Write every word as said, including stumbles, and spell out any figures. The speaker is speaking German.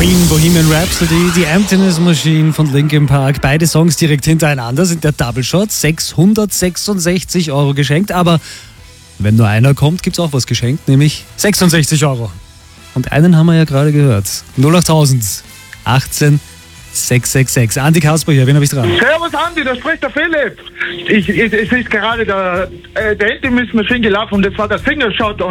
Queen, Bohemian Rhapsody, die Emptiness Machine von Linkin Park. Beide Songs direkt hintereinander sind der Double Shot. sechshundertsechsundsechzig Euro geschenkt. Aber wenn nur einer kommt, gibt's auch was geschenkt, nämlich sechsundsechzig Euro. Und einen haben wir ja gerade gehört. null achttausend achtzehn sechshundertsechsundsechzig. Andi Kasper hier, wen habe ich dran? Servus Andi, da spricht der Philipp. Ich, ich, es ist gerade der, äh, der Emptiness Machine gelaufen und das war der Single Shot.